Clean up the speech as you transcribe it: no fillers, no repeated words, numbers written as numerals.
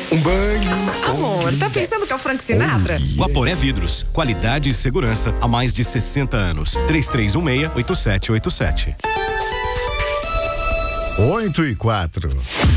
Um banho. Amor, tá pensando que é o Frank Sinatra? Guaporé Vidros, qualidade e segurança há mais de 60 anos. 3316-8787. 8:04.